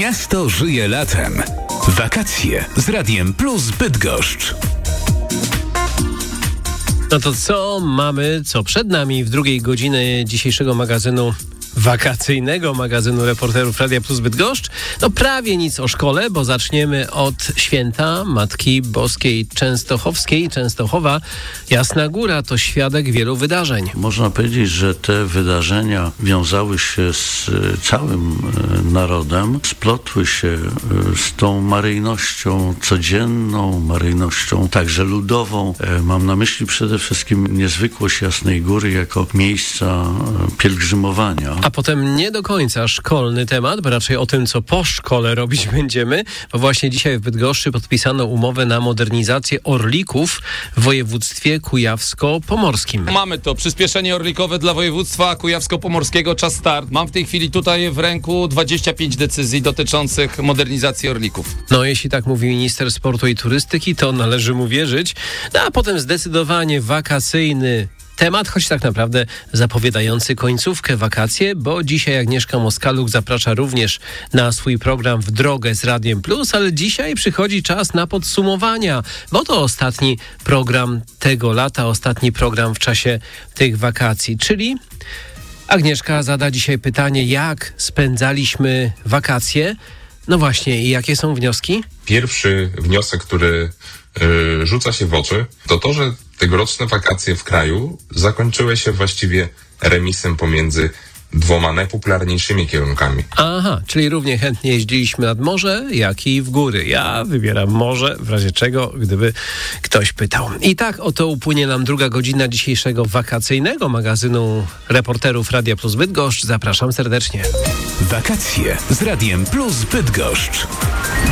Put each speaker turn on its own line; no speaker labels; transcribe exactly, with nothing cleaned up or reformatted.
Miasto żyje latem. Wakacje z Radiem Plus Bydgoszcz.
No to co mamy, co przed nami w drugiej godzinie dzisiejszego magazynu, wakacyjnego magazynu reporterów Radia Plus Bydgoszcz? No prawie nic o szkole, bo zaczniemy od święta Matki Boskiej Częstochowskiej. Częstochowa, Jasna Góra, to świadek wielu wydarzeń.
Można powiedzieć, że te wydarzenia wiązały się z całym narodem, splotły się z tą maryjnością codzienną, maryjnością także ludową. Mam na myśli przede wszystkim niezwykłość Jasnej Góry jako miejsca pielgrzymowania.
A potem nie do końca szkolny temat, bo raczej o tym, co po szkole robić będziemy, bo właśnie dzisiaj w Bydgoszczy podpisano umowę na modernizację Orlików w województwie kujawsko-pomorskim.
Mamy to przyspieszenie orlikowe dla województwa kujawsko-pomorskiego, czas start. Mam w tej chwili tutaj w ręku dwadzieścia pięć decyzji dotyczących modernizacji orlików.
No, jeśli tak mówi minister sportu i turystyki, to należy mu wierzyć. No, a potem zdecydowanie wakacyjny temat, choć tak naprawdę zapowiadający końcówkę wakacje, bo dzisiaj Agnieszka Moskaluch zaprasza również na swój program W drogę z Radiem Plus, ale dzisiaj przychodzi czas na podsumowania, bo to ostatni program tego lata, ostatni program w czasie tych wakacji, czyli Agnieszka zada dzisiaj pytanie, jak spędzaliśmy wakacje. No właśnie, i jakie są wnioski?
Pierwszy wniosek, który y, rzuca się w oczy, to to, że tegoroczne wakacje w kraju zakończyły się właściwie remisem pomiędzy dwoma najpopularniejszymi kierunkami.
Aha, czyli równie chętnie jeździliśmy nad morze, jak i w góry. Ja wybieram morze, w razie czego, gdyby ktoś pytał. I tak oto upłynie nam druga godzina dzisiejszego wakacyjnego magazynu reporterów Radia Plus Bydgoszcz. Zapraszam serdecznie.
Wakacje z Radiem Plus Bydgoszcz.